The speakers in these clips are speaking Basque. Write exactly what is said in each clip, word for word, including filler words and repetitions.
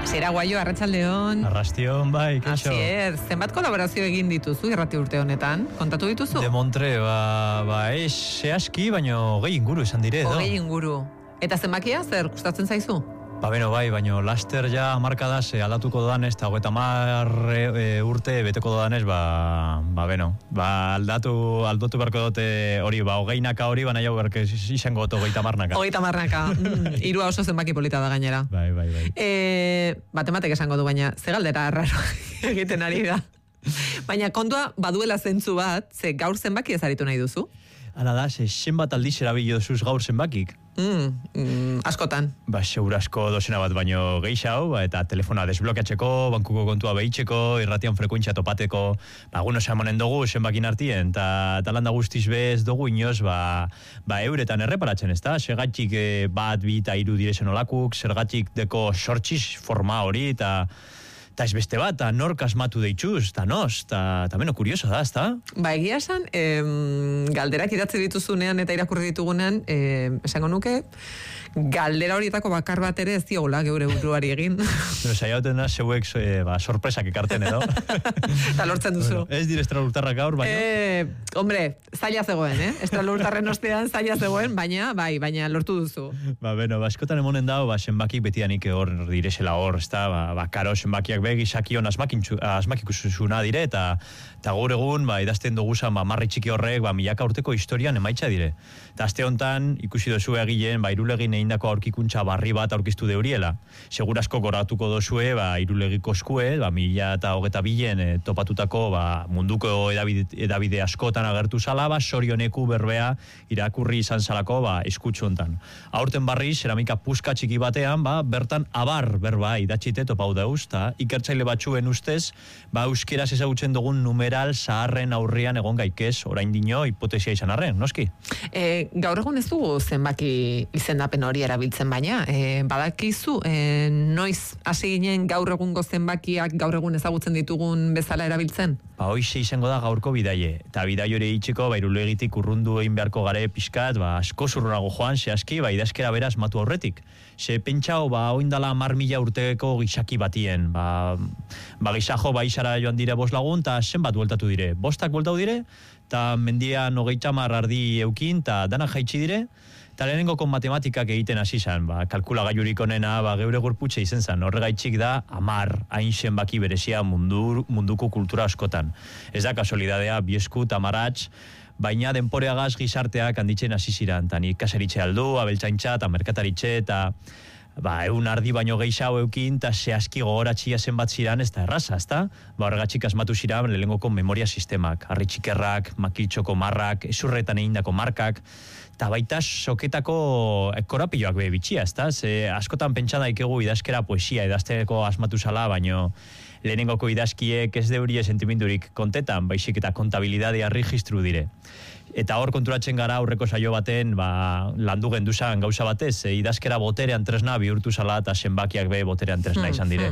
Zera guaio, arratsaldeon. Arrastion, bai, keixo. Asier, zenbat kolaborazio egin dituzu irrati urte honetan? Kontatu dituzu? De Montre, ba, ba, ez, aski, baino gehi inguru esan dire, edo. Hogei inguru. Eta zenbakia, zer, gustatzen zaizu? Ba, beno, bai, baino laster ja markadaz e, aldatuko dodanez, eta hogeita hamar e, urte beteko dodanez, ba, ba, beno, ba, aldatu, aldatu beharko dute hori, ba, hogeinaka hori, baina jau berke izango goto hogeita hamarnaka. Hogeita hamarnaka, mm, irua oso zenbaki polita da gainera. Bai, bai, bai. E, batematek esango du, baina, ze galdera arraro egiten ari da. Baina kontua baduela zentzu bat, ze gaur zenbaki ezaritu nahi duzu? Hala da, ze zenbat aldiz erabili duzuz gaur zenbakik? Mm, mm, askotan. Ba, segura asko dozena bat baino gehiago, ba, eta telefona desblokeatzeko, bankuko kontua behitzeko, irratian frekuentzia topateko, ba, guno samonen dugu, zenbakin artien, eta talanda guztiz bez dugu inoz, ba, ba, euretan erreparatzen, ez da? Zergatik e, bat, bi eta hiru direzen olakuk, zergatik deko sortxiz forma hori, eta eta ez beste bat, eta nork asmatu deitxuz, eta nos, eta beno, kurioso da, ez da? Ba, egia esan, em, galderak idatzi dituzunean eta irakurri ditugunean, em, esango nuke, galdera horietako bakar bat ere ez diola geure buruari egin. Pero saiauten da, zeuek e, ba, sorpresak ekarten edo. Eta lortzen duzu. Bueno, ez dire estralurtarrak gaur, baina... E, hombre, zaila zegoen, eh? Estralurtarren ostean zaila zegoen, baina, bai, baina lortu duzu. Ba, beno, ba, eskotan emonen dau, ba, zenbakik betianik hor direzela hor, ez da, ba, ba, karo, zenbakiak begi sakion asmakikusuna dire, eta eta gaur egun, ba, idazten duguzan, ba, marri txiki horrek, ba, milaka urteko historian emaitza dire. Eta aste hontan ikusi dozu egilen, ba, irulegin egindako aurkikuntza barri bat aurkiztu deuriela. Segurasko goratuko dozue, ba, irulegiko eskue, ba, mila eta hogeta bilen e, topatutako, ba, munduko edabide, edabide askotan agertu zala, ba, sorioneku berbea irakurri izan zalako, ba, eskutsu hontan. Aurten barri, ceramika puska txiki batean, ba, bertan abar berba idatxite topau dauz, eta ikertzaile batzuen ustez, ba, euskeraz ezagutzen dugun numeral zaharren aurrian egon gaikez, orain dino, hipotesia izan arren, noski? E, gaur egun ez dugu zenbaki izendapen hori erabiltzen baina, e, badakizu, e, noiz hasi ginen gaur egungo zenbakiak gaur egun ezagutzen ditugun bezala erabiltzen? Ba, hoize izango da gaurko bidaie, eta bidaio hori itxeko, ba, irulegitik urrundu egin beharko gare pixkat, ba, asko zurrunago joan, zehazki, ba, idazkera beraz matu aurretik. Ze pentsau, ba, oindala mar mila urteko gizaki batien, ba, ba gizajo, ba, izara joan dire bost lagun, eta zenbat bueltatu dire, bostak bueltatu dire, eta mendian hogeita hamar ardi eukin, eta dana jaitsi dire, eta lehenengoko matematikak egiten hasi zan, ba, kalkulagailurik onena, ba, geure gorputxe izen zan, horregaitxik da, amar, hain zenbaki berezia mundu, munduko kultura askotan. Ez da kasualidadea, biesku, tamaratx, baina denporeagaz gizarteak handitzen hasi ziran, eta nik kaseritxe aldu, abeltzaintza, eta merkataritxe, eta ba, egun ardi baino gehiago eukin, eta zehazki gogoratxia zenbat ziran, ez da erraza, ez da? Ba, horregatxik asmatu ziran lehengoko memoria sistemak, harri txikerrak, makiltxoko marrak, esurretan egindako markak, eta baita soketako korapioak be bitxia, ez da? Ze askotan pentsa daikegu idazkera poesia idazteko asmatu zala, baino lehenengoko idazkiek ez deurie sentimendurik kontetan, baizik eta kontabilidadea registru dire. Eta hor konturatzen gara aurreko saio baten, ba, landu genduzan gauza batez, e, idazkera boterean tresna bihurtu zala eta zenbakiak be boterean tresna izan dire.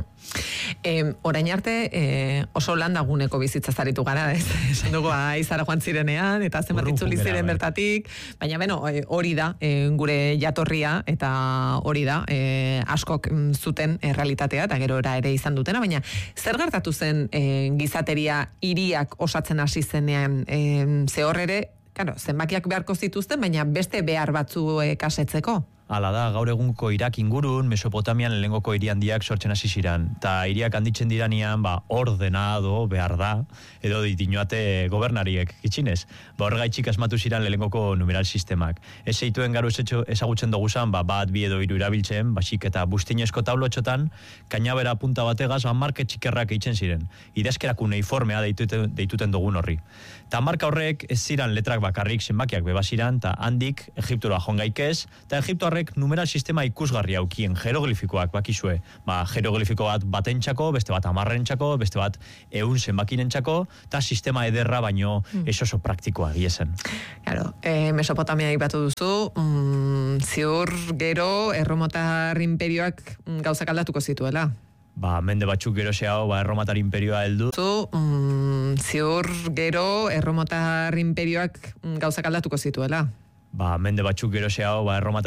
E, orain arte e, oso landaguneko bizitza zaritu gara, ez? Esan dugu, aizara joan zirenean, eta zenbat itzuli ziren bertatik, baina beno, e, hori da, e, gure jatorria, eta hori da, e, askok zuten e, realitatea, eta gero ere izan dutena, baina zer gertatu zen e, gizateria hiriak osatzen hasi zenean, e, ze hor ere, claro, zenbakiak beharko zituzten, baina beste behar batzu kasetzeko. Hala da, gaur egunko Irak ingurun, Mesopotamian lehenengoko hiri handiak sortzen hasi ziran. Eta hiriak handitzen diranean, ba, ordenado behar da, edo ditinoate gobernariek, itxinez. Ba, horregaitxik asmatu ziran lehenengoko numeral sistemak. Ez zeituen garo ezagutzen duguzan, ba, bat, bi edo hiru erabiltzen, basik eta bustinezko taulotxotan, kainabera punta bategaz, ba, marke txikerrak eitzen ziren. Idazkerak uneiformea deituten, deituten dugun horri. Eta marka horrek ez ziran letrak bakarrik zenbakiak bebaziran, eta handik Egiptura joan gaikez, eta Egipto numeral sistema ikusgarri aukien, jeroglifikoak bakizue. Ba, jeroglifiko bat batentxako, beste bat amarrentzako, beste bat eun zenbakinentzako, eta sistema ederra baino mm. ez oso praktikoa giesen. Claro, e, Mesopotamia ipatu duzu, mm, ziur gero erromatar imperioak gauzak aldatuko zituela. Ba, mende batzuk gero zehau, ba, erromatar imperioa heldu. Zu, mm, ziur gero erromatar imperioak gauzak aldatuko zituela. Ba, mende batzuk gero zehau, ba, erromatar